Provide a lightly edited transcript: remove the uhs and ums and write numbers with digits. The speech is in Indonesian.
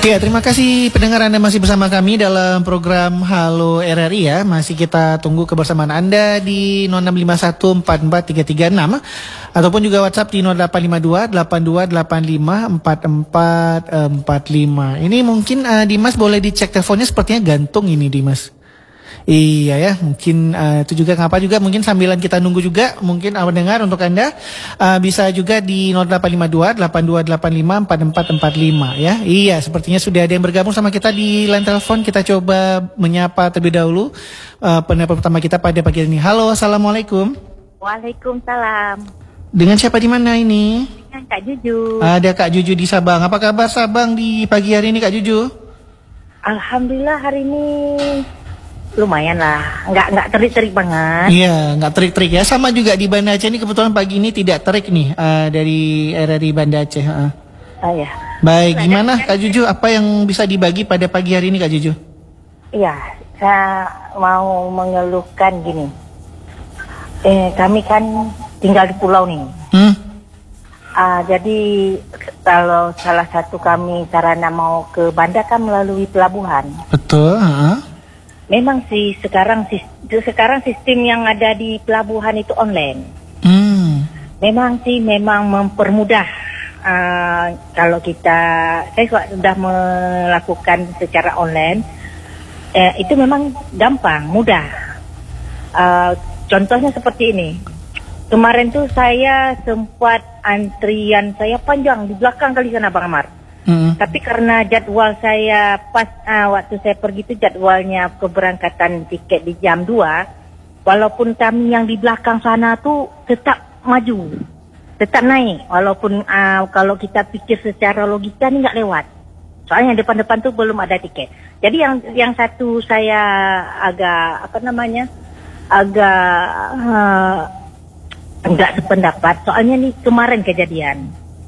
Ya, terima kasih pendengar Anda masih bersama kami dalam program Halo RRI ya. Masih kita tunggu kebersamaan Anda di 0651443336 ataupun juga WhatsApp di 085282854445. Ini mungkin Dimas boleh dicek teleponnya, sepertinya gantung ini Dimas. Iya ya, mungkin itu juga ngapa juga mungkin sambilan kita nunggu juga mungkin dengar untuk Anda bisa juga di 0852 8285 4445 ya. Iya, sepertinya sudah ada yang bergabung sama kita di line telepon. Kita coba menyapa terlebih dahulu penelpon pertama kita pada pagi ini. Halo, assalamualaikum. Waalaikumsalam. Dengan siapa di mana ini? Dengan Kak Juju. Ada Kak Juju di Sabang. Apa kabar Sabang di pagi hari ini Kak Juju? Alhamdulillah hari ini lumayan lah, nggak terik-terik banget. Iya, nggak terik-terik ya. Sama juga di Banda Aceh ini kebetulan pagi ini tidak terik nih dari RRI Banda Aceh. Oh ya. Baik, gimana Kak Juju? Apa yang bisa dibagi pada pagi hari ini Kak Juju? Iya, saya mau mengeluhkan gini. Kami kan tinggal di pulau nih. Jadi kalau salah satu kami sarana mau ke Banda kan melalui pelabuhan. Betul. Memang sih sekarang sistem yang ada di pelabuhan itu online. Memang mempermudah. Kalau saya sudah melakukan secara online, itu memang gampang, mudah. Contohnya seperti ini. Kemarin tuh saya sempat antrian saya panjang di belakang kali sana Bang Amar. Tapi karena jadwal saya pas waktu saya pergi itu jadwalnya keberangkatan tiket di jam 2, walaupun kami yang di belakang sana tuh tetap maju, tetap naik, walaupun kalau kita pikir secara logika ini nggak lewat. Soalnya yang depan-depan tuh belum ada tiket. Jadi yang satu saya agak enggak sependapat. Soalnya nih kemarin kejadian.